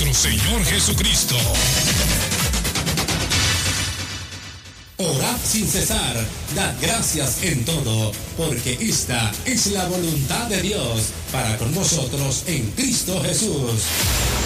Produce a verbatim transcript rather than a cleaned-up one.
nuestro Señor Jesucristo. Orad sin cesar, dad gracias en todo, porque esta es la voluntad de Dios para con vosotros en Cristo Jesús.